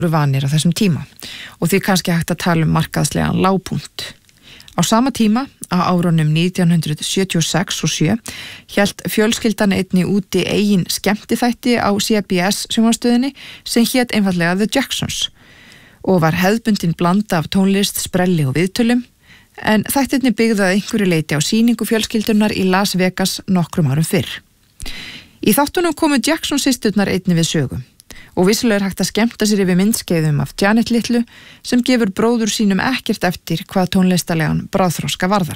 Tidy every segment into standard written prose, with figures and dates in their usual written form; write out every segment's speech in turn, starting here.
vanir á þessum tíma og því kannski hægt að tala markaðslegan lágpunkt. Á sama tíma, á árunum 1976 og 7, hélt fjölskyldan einnig úti eigin skemmtiþætti á CBS sjónvarpsstöðinni sem hét einfaldlega The Jacksons og var hefðbundin blanda af tónlist, sprelli og viðtölum, en þættirnir byggðu að einhverju leyti á sýningu fjölskyldunar í Las Vegas nokkrum árum fyrr. Í þáttunum komu Jackson systurnar einnig við sögu og vissulega er hægt að skemmta sér yfir myndskeiðum af Janet litlu sem gefur bróður sínum ekkert eftir hvað tónlistalegan bráðþroska varðar.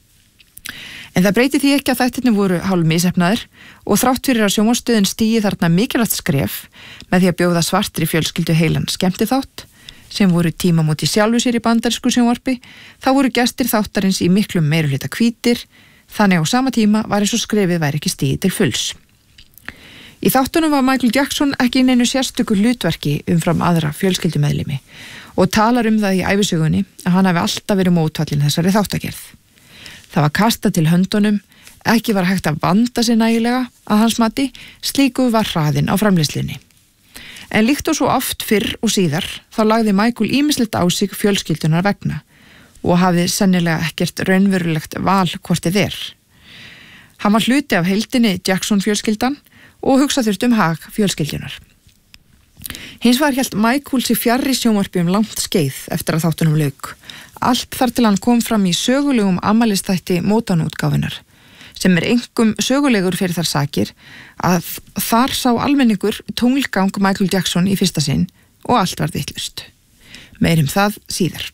En það breyti því ekki að þættirnir voru hálf misheppnaðir og þrátt fyrir að sjónvarpsstöðin stigi þarna mikilvægt skref með því að bjóða svartri fjölskyldu heilan skemmtiþátt sem voru tímamót í sjálfu sér í bandarísku sjónvarpi, þá voru gestir þáttarins í miklum meirihluta hvítir, þannig á sama tíma var eins og skrefið væri ekki stigið til fulls. Í þáttunum var Michael Jackson ekki í neinu sérstöku hlutverki umfram aðra fjölskyldumeðlimi og talar það í ævisögunni að hann hafi alltaf verið mótfallinn þessari þáttagerð. Það var kastað til höndunum, ekki var hægt að vanda sig nægilega að hans mati, slíku var hraðinn á framleiðslunni. En líkt og svo oft fyrr og síðar þá lagði Michael ýmislegt á sig fjölskyldunar vegna og hafði sennilega ekkert raunverulegt val hvort þið er. Hann var hluti af heildinni Jackson fjölskyldan og hugsa þurft hag fjölskyldunar. Hins vegar hélt Michael sig fjarri sjónvarpi langt skeið eftir að þáttunum lauk. Allt þar til hann kom fram í sögulegum afmælisþætti Motown-útgáfunnar, sem einkum sögulegur fyrir þær sakir að þar sá almenningur tunglgang Michael Jackson í fyrsta sinn og allt var vitlaust. Meir það síðar.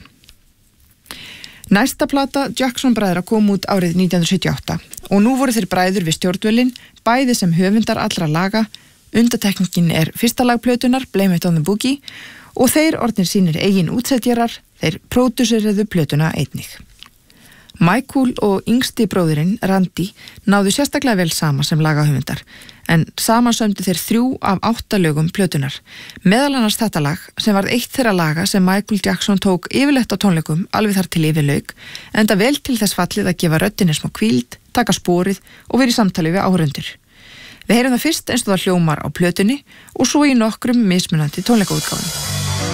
Næsta plata Jackson bræðra kom út árið 1978 og nú voru þeir bræður við stjórnvölinn, bæði sem höfundar allra laga, undantekningin fyrsta lag plötunar, Blame It on the Boogie, og þeir orðnir sínir eigin útsetjarar, þeir pródúseriðu plötuna einnig. Michael og yngsti bróðirinn, Randy, náðu sérstaklega vel saman sem lagahöfundar, en samansömdu þeir 3 af 8 lögum plötunar, meðal annars þetta lag sem varð eitt þeirra laga sem Michael Jackson tók yfirleitt á tónleikum alveg þar til yfirlauk, enda vel til þess fallið að gefa röddinni smá hvíld, taka sporið og vera í samtali við áhorfendur. Við heyrum það fyrst eins og það hljómar á plötunni og svo í nokkrum mismunandi tónleikaútgáfum.